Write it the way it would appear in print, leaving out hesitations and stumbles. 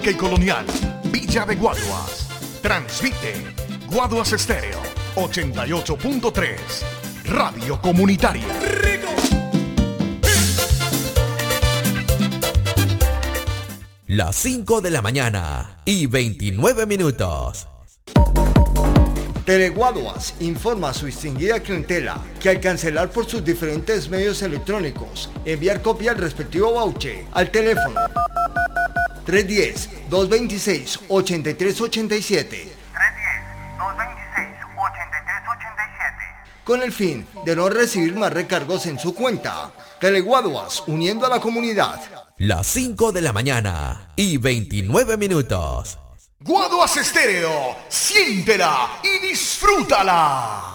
Que Colonial, Villa de Guaduas. Transmite Guaduas Estéreo 88.3, Radio Comunitaria. Las 5 de la mañana y 29 minutos. Teleguaduas informa a su distinguida clientela que al cancelar por sus diferentes medios electrónicos, enviar copia del respectivo voucher al teléfono 310-226-8387 con el fin de no recibir más recargos en su cuenta. Teleguaduas, uniendo a la comunidad. Las 5 de la mañana y 29 minutos. Guaduas Estéreo, siéntela y disfrútala.